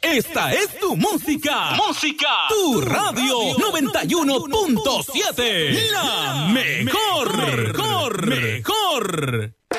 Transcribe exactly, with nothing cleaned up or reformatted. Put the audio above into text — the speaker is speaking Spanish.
esta es tu música. Música. Tu radio noventa y uno punto siete. La mejor. Mejor. Mejor.